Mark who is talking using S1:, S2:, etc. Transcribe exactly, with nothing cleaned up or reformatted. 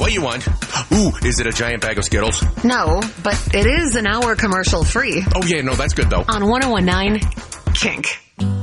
S1: What you want? Ooh, is it a giant bag of Skittles?
S2: No, but it is an hour commercial free.
S1: Oh, yeah, no, that's good, though.
S2: On one oh one nine Kink.